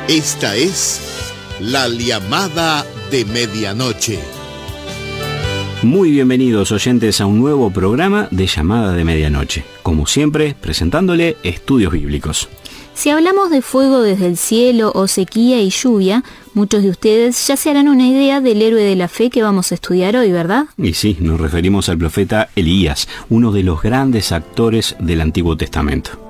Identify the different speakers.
Speaker 1: Esta es la llamada de medianoche.
Speaker 2: Muy bienvenidos oyentes a un nuevo programa de Llamada de Medianoche. Como siempre, presentándole estudios bíblicos.
Speaker 3: Si hablamos de fuego desde el cielo o sequía y lluvia, muchos de ustedes ya se harán una idea del héroe de la fe que vamos a estudiar hoy, ¿verdad?
Speaker 2: Y sí, nos referimos al profeta Elías, uno de los grandes actores del Antiguo Testamento.